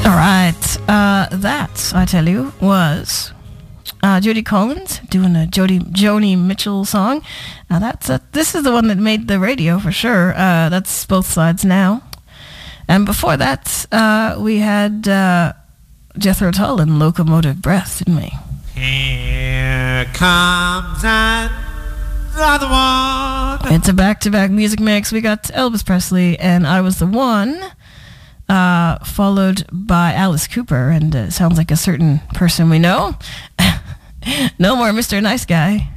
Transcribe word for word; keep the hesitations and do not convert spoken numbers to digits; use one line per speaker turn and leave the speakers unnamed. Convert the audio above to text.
All right, uh, that, I tell you, was uh, Judy Collins doing a Jody Joni Mitchell song. Uh, that's uh, This is the one that made the radio for sure. Uh, that's Both Sides Now. And before that, uh, we had uh, Jethro Tull and Locomotive Breath, didn't we?
Here comes another one.
It's a back-to-back music mix. We got Elvis Presley and I Was the One, uh, followed by Alice Cooper, and uh, sounds like a certain person we know. No more Mister Nice Guy.